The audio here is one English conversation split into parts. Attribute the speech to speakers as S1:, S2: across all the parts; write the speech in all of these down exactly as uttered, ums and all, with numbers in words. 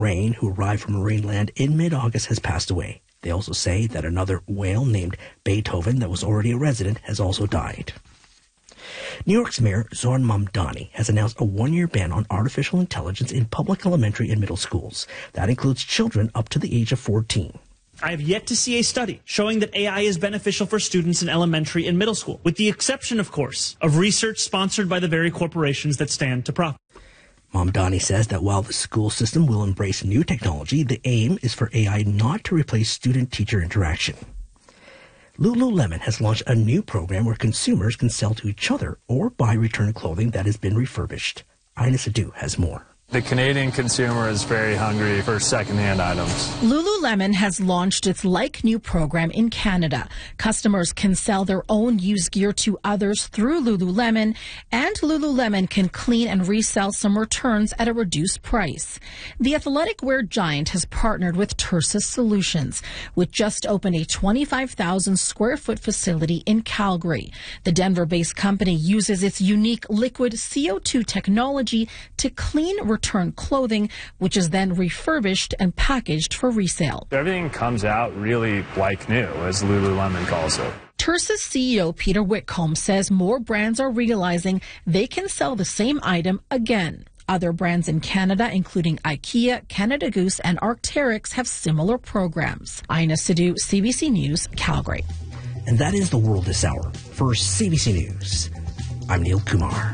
S1: Rain, who arrived from marine land in mid-August, has passed away. They also say that another whale named Beethoven that was already a resident has also died. New York's Mayor Zohran Mamdani has announced a one-year ban on artificial intelligence in public elementary and middle schools. That includes children up to the age of fourteen.
S2: I have yet to see a study showing that A I is beneficial for students in elementary and middle school, with the exception, of course, of research sponsored by the very corporations that stand to profit.
S1: Mamdani says that while the school system will embrace new technology, the aim is for A I not to replace student-teacher interaction. Lululemon has launched a new program where consumers can sell to each other or buy returned clothing that has been refurbished. Ina Sadu has more.
S3: The Canadian consumer is very hungry for secondhand items.
S4: Lululemon has launched its Like New program in Canada. Customers can sell their own used gear to others through Lululemon, and Lululemon can clean and resell some returns at a reduced price. The athletic wear giant has partnered with Tersus Solutions, which just opened a twenty-five thousand square foot facility in Calgary. The Denver-based company uses its unique liquid C O two technology to clean return Return clothing, which is then refurbished and packaged for resale.
S3: Everything comes out really like new, as Lululemon calls it.
S4: Tersus C E O Peter Whitcomb says more brands are realizing they can sell the same item again. Other brands in Canada, including IKEA, Canada Goose, and Arc'teryx, have similar programs. Ina Sadu, C B C News, Calgary.
S1: And that is the world this hour. For C B C News, I'm Neil Kumar.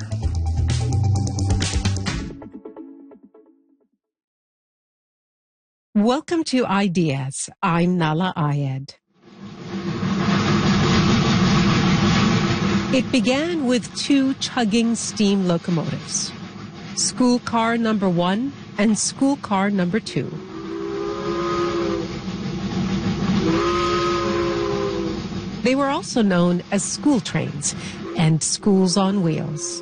S5: Welcome to Ideas. I'm Nala Ayed. It began with two chugging steam locomotives, school car number one and school car number two. They were also known as school trains and schools on wheels.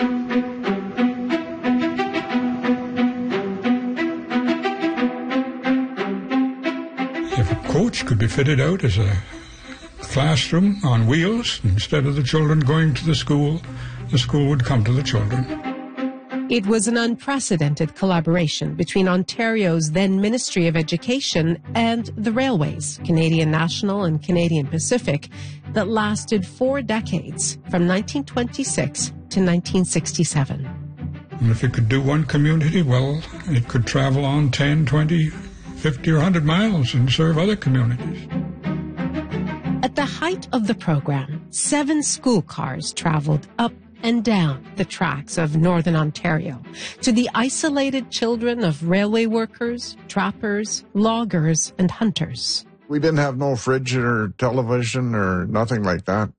S6: Coach could be fitted out as a classroom on wheels. Instead of the children going to the school, the school would come to the children.
S5: It was an unprecedented collaboration between Ontario's then Ministry of Education and the railways, Canadian National and Canadian Pacific, that lasted four decades, from nineteen twenty-six to nineteen sixty-seven.
S6: And if it could do one community, well, it could travel on ten, twenty, fifty or one hundred miles and serve other communities.
S5: At the height of the program, seven school cars traveled up and down the tracks of Northern Ontario to the isolated children of railway workers, trappers, loggers, and hunters.
S7: We didn't have no fridge or television or nothing like that.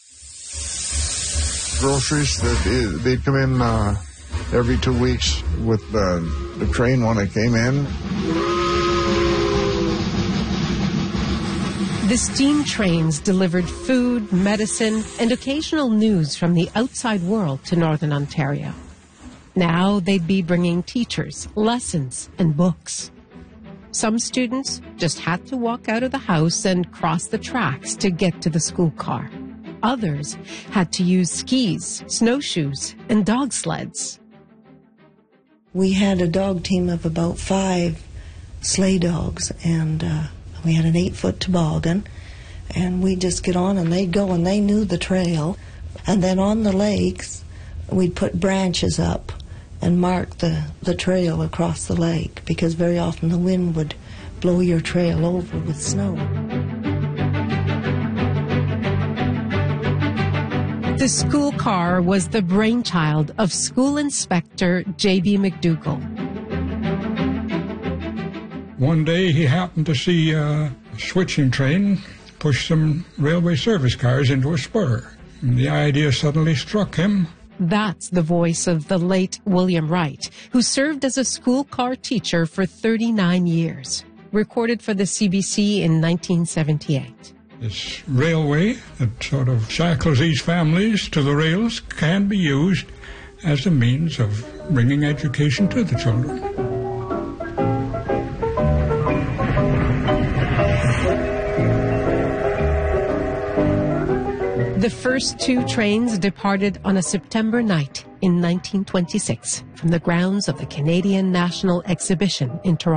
S7: Groceries, they'd, they'd come in uh, every two weeks with uh, the train when it came in.
S5: The steam trains delivered food, medicine, and occasional news from the outside world to Northern Ontario. Now they'd be bringing teachers, lessons, and books. Some students just had to walk out of the house and cross the tracks to get to the school car. Others had to use skis, snowshoes, and dog sleds.
S8: We had a dog team of about five sleigh dogs, and uh, we had an eight-foot toboggan, and we'd just get on, and they'd go, and they knew the trail. And then on the lakes, we'd put branches up and mark the, the trail across the lake, because very often the wind would blow your trail over with snow.
S5: The school car was the brainchild of School Inspector J B McDougall.
S6: One day he happened to see a switching train push some railway service cars into a spur. And the idea suddenly struck him.
S5: That's the voice of the late William Wright, who served as a school car teacher for thirty-nine years, recorded for the C B C in nineteen seventy-eight.
S6: This railway that sort of shackles these families to the rails can be used as a means of bringing education to the children.
S5: The first two trains departed on a September night in nineteen twenty-six from the grounds of the Canadian National Exhibition in Toronto.